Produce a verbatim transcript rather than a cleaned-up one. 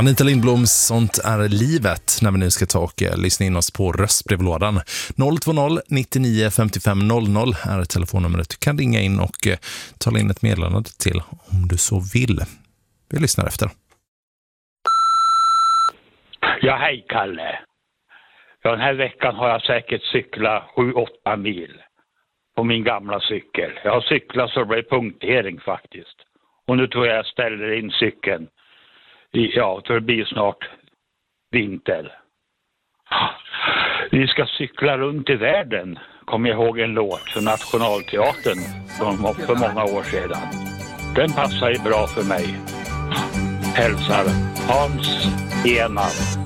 Anita Lindbloms Sånt är livet, när vi nu ska ta och eh, lyssna in oss på röstbrevlådan. noll två noll nittionio femtiofem noll noll är telefonnumret. Du kan ringa in och eh, tala in ett meddelande till om du så vill. Vi lyssnar efter. Ja, hej Kalle. Ja, den här veckan har jag säkert cyklat sju åtta mil på min gamla cykel. Jag har cyklat så det blir punktering faktiskt. Och nu tror jag jag ställer in cykeln. I, ja, det blir snart vinter. Vi ska cykla runt i världen. Kommer jag ihåg en låt för Nationalteatern från för många år sedan. Den passar ju bra för mig. Hälsar Hans Enad.